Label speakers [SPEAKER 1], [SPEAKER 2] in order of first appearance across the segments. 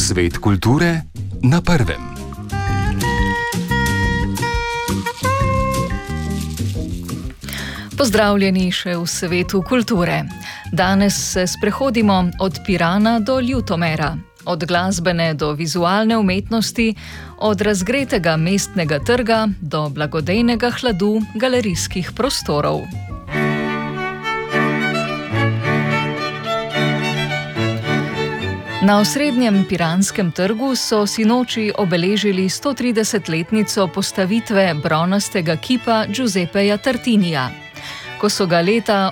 [SPEAKER 1] Svet kulture na prvem.
[SPEAKER 2] Pozdravljeni še v svetu kulture. Danes se sprehodimo od Pirana do Ljutomera, od glasbene do vizualne umetnosti, od razgretega mestnega trga do blagodejnega hladu galerijskih prostorov. Na osrednjem piranskem trgu so sinoči obeležili 130-letnico postavitve bronastega kipa Giuseppeja Tartinija. Ko so ga leta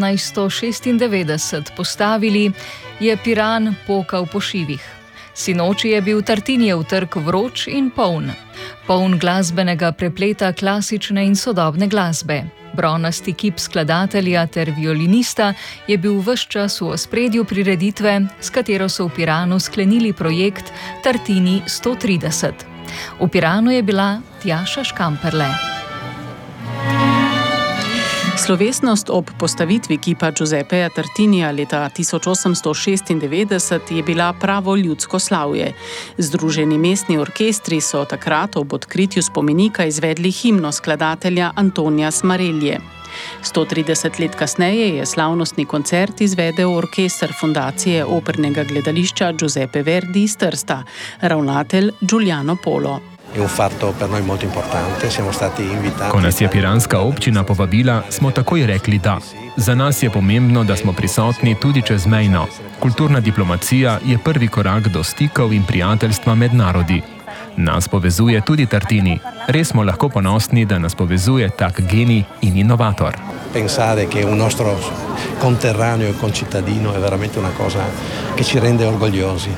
[SPEAKER 2] 1896 postavili, je Piran pokal po šivih. Sinoči je bil Tartinijev trg vroč in poln glasbenega prepleta klasične in sodobne glasbe. Bronasti kip skladatelja ter violinista je bil ves čas v ospredju prireditve, s katero so v Piranu sklenili projekt Tartini 130. V Piranu je bila Tjaša Škamperle.
[SPEAKER 3] Slovesnost ob postavitvi kipa Giuseppeja Tartinija leta 1896 je bila pravo ljudsko slavje. Združeni mestni orkestri so takrat ob odkritju spomenika izvedli himno skladatelja Antonija Smarelje. 130 let kasneje je slavnostni koncert izvedel orkester Fundacije opernega gledališča Giuseppe Verdi iz Trsta, ravnatelj Giuliano Polo.
[SPEAKER 4] Ko nas je piranska občina povabila, smo takoj rekli da. Za nas je pomembno, da smo prisotni tudi čezmejno. Kulturna diplomacija je prvi korak do stikov in prijateljstva med narodi. Nas povezuje tudi Tartini. Res smo lahko ponosni, da nas povezuje tak genij in inovator.
[SPEAKER 5] Pensare che un nostro conterraneo e concittadino è veramente una cosa che ci rende orgogliosi.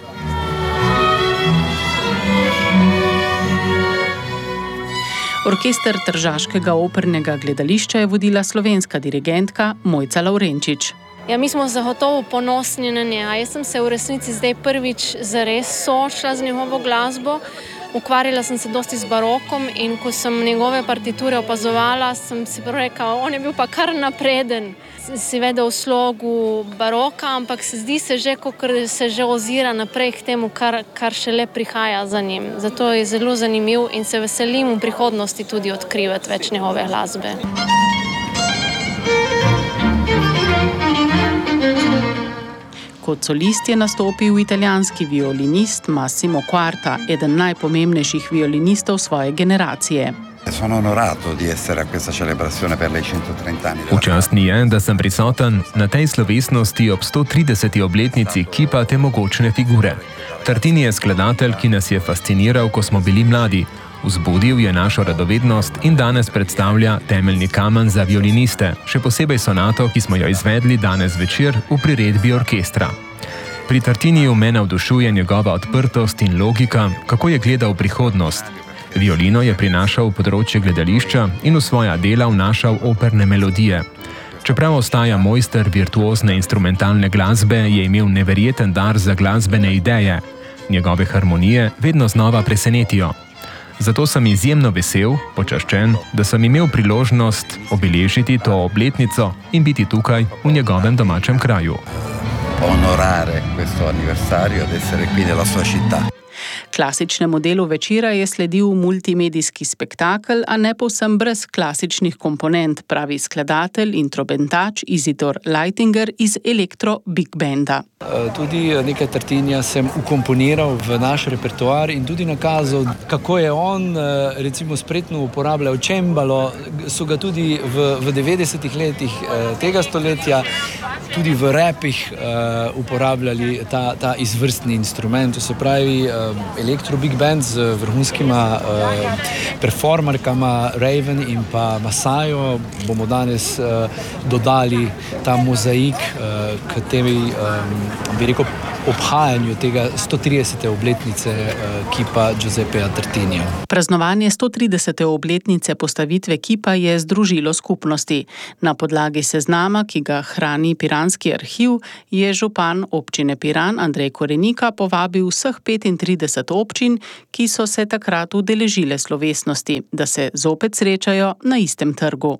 [SPEAKER 3] Orkester Tržaškega opernega gledališča je vodila slovenska dirigentka Mojca Lavrenčič.
[SPEAKER 6] Ja, mi smo zagotovo ponosni na njega. Jaz sem se v resnici zdaj prvič zares soočila z njegovo glasbo. Ukvarjala sem se dosti z barokom in ko sem njegove partiture opazovala, sem si prvo rekla, on je bil pa kar napreden. Si vedel v slogu baroka, ampak se zdi se že, kakor se že ozira naprej k temu, kar šele prihaja za njim. Zato je zelo zanimiv in se veselim v prihodnosti tudi odkrivati več njegove glasbe.
[SPEAKER 3] Kot solist je nastopil italijanski violinist Massimo Quarta, eden najpomembnejših violinistov svoje generacije.
[SPEAKER 4] V čast mi je, da sem prisoten na tej slovesnosti ob 130. obletnici kipa te mogočne figure. Tartini je skladatelj, ki nas je fasciniral, ko smo bili mladi. Vzbudil je našo radovednost in danes predstavlja temeljni kamen za violiniste, še posebej sonato, ki smo jo izvedli danes večer v priredbi orkestra. Pri Tartiniju me navdušuje njegova odprtost in logika, kako je gledal prihodnost. Violino je prinašal v področje gledališča in v svoja dela vnašal operne melodije. Čeprav ostaja mojster virtuozne instrumentalne glasbe, je imel neverjeten dar za glasbene ideje. Njegove harmonije vedno znova presenetijo. Zato sem izjemno vesel, počaščen, da sem imel priložnost obeležiti to obletnico in biti tukaj v njegovem domačem kraju.
[SPEAKER 5] Onorare questo anniversario ed essere qui nella sua città.
[SPEAKER 3] Klasičnemu delu večera je sledil multimedijski spektakel, a ne povsem brez klasičnih komponent, pravi skladatelj in trobentač Isidor Leitinger iz Elektro Big Banda.
[SPEAKER 7] Tudi nekaj Tartinija sem ukomponiral v naš repertoar in tudi nakazal, kako je on recimo spretno uporabljal čembalo. So ga tudi v 90-ih letih tega stoletja tudi v rapih uporabljali ta izvrstni instrument. To se pravi Elektro Big Band z vrhunskima performerkama Raven in pa Masajo. Bomo danes dodali ta mozaik k temi, bi rekel, obhajanju tega 130. obletnice kipa Giuseppeja Tartinija.
[SPEAKER 3] Praznovanje 130. obletnice postavitve kipa je združilo skupnosti. Na podlagi seznama, ki ga hrani Piranski arhiv, je župan občine Piran Andrej Korenika povabil vseh 35 občin, ki so se takrat udeležile slovesnosti, da se zopet srečajo na istem trgu.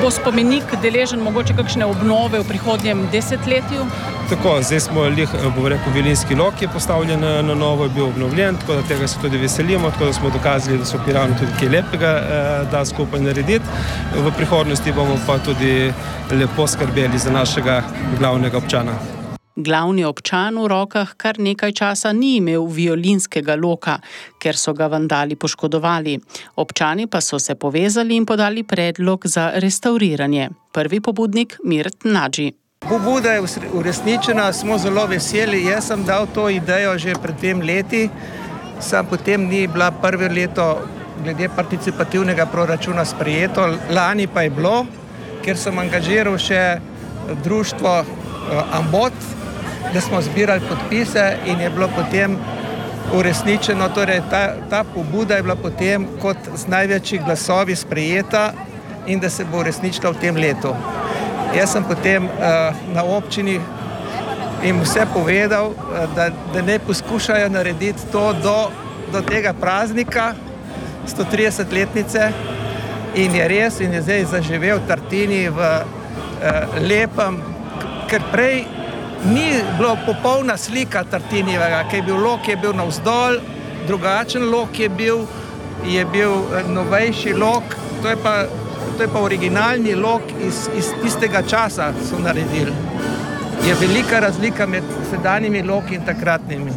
[SPEAKER 3] Bo spomenik deležen mogoče kakšne obnove v prihodnjem desetletju?
[SPEAKER 8] Tako, zdaj smo violinski lok je postavljen na novo, je bil obnovljen, tako da tega se tudi veselimo, tako da smo dokazali, da so v Piranu tudi kaj lepega da skupaj narediti. V prihodnosti bomo pa tudi lepo skrbeli za našega glavnega občana.
[SPEAKER 3] Glavni občan v rokah kar nekaj časa ni imel violinskega loka, ker so ga vandali poškodovali. Občani pa so se povezali in podali predlog za restavriranje. Prvi pobudnik Mirt Nadži.
[SPEAKER 9] Pobuda je uresničena, smo zelo veseli. Jaz sem dal to idejo že pred 2 leti, sam potem ni bila prvo leto glede participativnega proračuna sprejeto, lani pa je bilo, ker sem angažiral še društvo Ambot, da smo zbirali podpise in je bilo potem uresničeno. Torej, ta pobuda je bila potem kot z največjih glasovi sprejeta in da se bo uresničila v tem letu. Jaz sem potem na občini jim vse povedal, da ne poskušajo narediti to do tega praznika, 130-letnice, in je res in je zdaj zaživel Tartini v lepem, ker prej ni bilo popolna slika Tartinijevega, ker je bil lok, je bil navzdol, drugačen lok je bil novejši lok, to je pa originalni lok iz tistega časa so naredili. Je velika razlika med sedanjimi loki in takratnimi.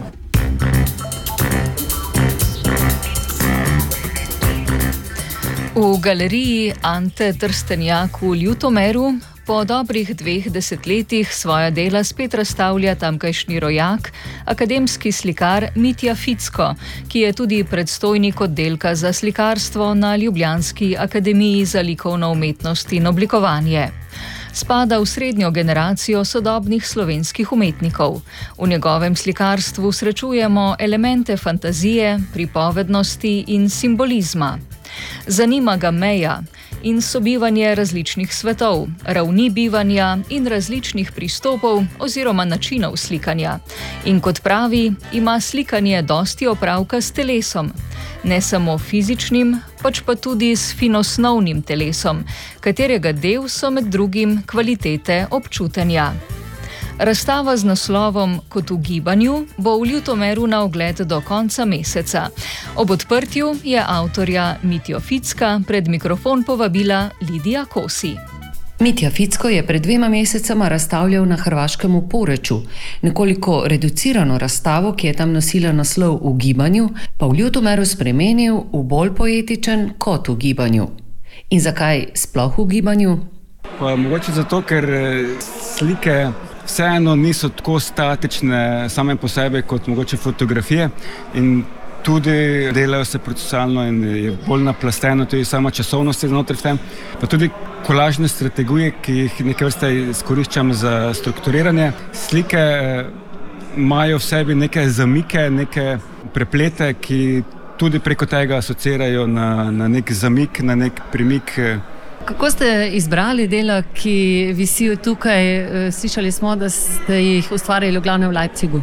[SPEAKER 2] V galeriji Ante Trstenjak v Ljutomeru po dobrih 2 desetletjih svoja dela spet razstavlja tamkajšnji rojak, akademski slikar Mitja Ficko, ki je tudi predstojnik oddelka za slikarstvo na Ljubljanski akademiji za likovno umetnost in oblikovanje. Spada v srednjo generacijo sodobnih slovenskih umetnikov. V njegovem slikarstvu srečujemo elemente fantazije, pripovednosti in simbolizma. Zanima ga meja in sobivanje različnih svetov, ravni bivanja in različnih pristopov oziroma načinov slikanja. In kot pravi, ima slikanje dosti opravka s telesom. Ne samo fizičnim, pač pa tudi s finosnovnim telesom, katerega del so med drugim kvalitete občutenja. Razstava z naslovom Kot v gibanju bo v Ljutomeru na ogled do konca meseca. Ob odprtju je avtorja Mitjo Ficka pred mikrofon povabila Lidija Kosi.
[SPEAKER 10] Mitja Ficko je pred 2 mesecema razstavljal na hrvaškem v Poreču. Nekoliko reducirano razstavo, ki je tam nosila naslov V gibanju, pa v Ljutomeru spremenil v bolj poetičen Kot v gibanju. In zakaj sploh v gibanju?
[SPEAKER 11] Pa mogoče zato, ker slike vseeno niso tako statične same po sebi kot mogoče fotografije in tudi delajo se procesуалno in je bolj naplasteno, tudi sama časovnost je znotraj tem, pa tudi kolažne strategije, ki jih neke vrste izkoriščam za strukturiranje. Slike imajo v sebi neke zamike, neke preplete, ki tudi preko tega asocirajo na nek zamik, na nek premik.
[SPEAKER 12] Kako ste izbrali dela, ki visijo tukaj? Slišali smo, da ste jih ustvarjali v glavnem v Leipzigu.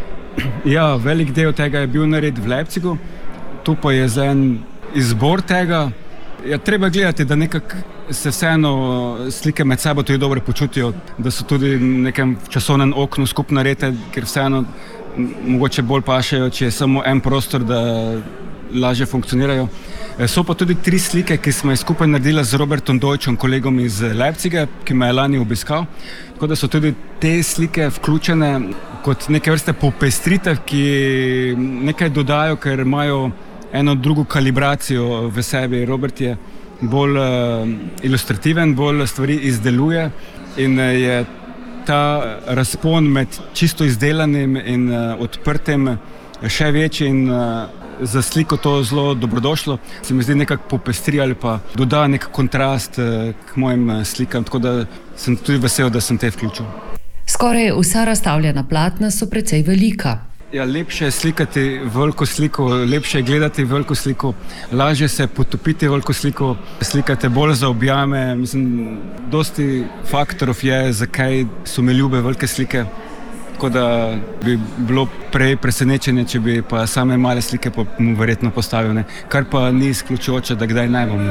[SPEAKER 11] Ja, velik del tega je bil nared v Leipzigu, tu pa je za en izbor tega. Ja, treba gledati, da nekako se vseeno slike med sabo tudi dobro počutijo, da so tudi v nekem časovnem oknu skupaj narejene, ker vseeno mogoče bolj pašejo, če je samo en prostor, da lažje funkcionirajo. So pa tudi 3 slike, ki smo jih skupaj naredili z Robertom Deutschem, kolegom iz Leipziga, ki me je lani obiskal. Tako da so tudi te slike vključene kot neke vrste popestritev, ki nekaj dodajo, ker imajo eno drugo kalibracijo v sebi. Robert je bolj ilustrativen, bolj stvari izdeluje in je ta razpon med čisto izdelanim in odprtim še večji in za sliko to zelo dobrodošlo. Se mi zdi nekako popestri ali pa doda nek kontrast k mojim slikam, tako da sem tudi vesel, da sem te vključil.
[SPEAKER 10] Skoraj vsa razstavljena platna so precej velika.
[SPEAKER 11] Ja, lepše je slikati veliko sliko, lepše je gledati veliko sliko, lažje se potopiti veliko sliko, slikate bolj za objame. Mislim, dosti faktorov je, zakaj so mi ljube velike slike. Tako da bi bilo prej presenečenje, če bi pa same male slike pa mu verjetno postavil, ne? Kar pa ni izključujoče, da kdaj ne bom.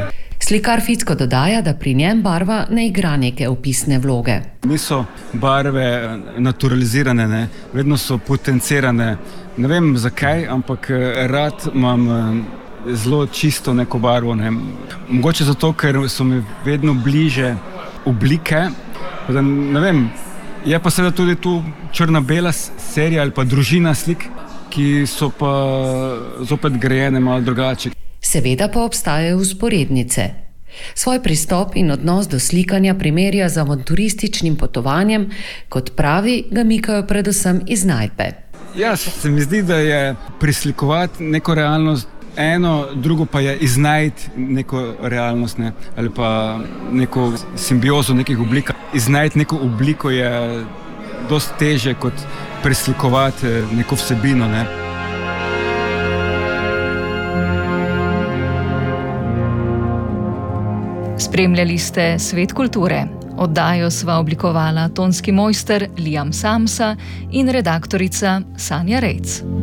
[SPEAKER 10] Slikar Ficko dodaja, da pri njem barva ne igra neke opisne vloge.
[SPEAKER 11] Niso barve naturalizirane, ne? Vedno so potencirane. Ne vem zakaj, ampak rad imam zelo čisto neko barvo. Ne? Mogoče zato, ker so mi vedno bliže oblike. Ne vem, je pa seveda tudi tu črna-bela serija ali pa družina slik, ki so pa zopet grajene malo drugače.
[SPEAKER 10] Seveda pa obstajajo vzporednice. Svoj pristop in odnos do slikanja primerja z avanturističnim potovanjem, kot pravi, ga mikajo predvsem iznajdbe.
[SPEAKER 11] Ja, se mi zdi, da je prislikovati neko realnost eno, drugo pa je iznajti neko realnost, ne? Ali pa neko simbiozo nekih oblik. Iznajti neko obliko je dosti teže kot preslikovati neko vsebino, ne?
[SPEAKER 2] Spremljali ste Svet kulture. Oddajo sva oblikovala tonski mojster Liam Samsa in redaktorica Sanja Rejc.